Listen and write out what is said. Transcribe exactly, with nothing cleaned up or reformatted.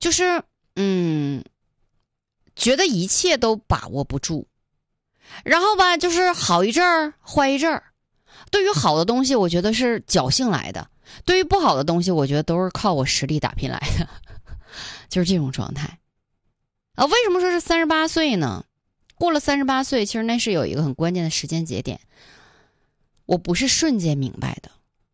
就是嗯，觉得一切都把握不住，然后吧，就是好一阵儿，坏一阵儿。对于好的东西，我觉得是侥幸来的；对于不好的东西，我觉得都是靠我实力打拼来的，就是这种状态。啊，为什么说是三十八岁呢？过了三十八岁，其实那是有一个很关键的时间节点。我不是瞬间明白的，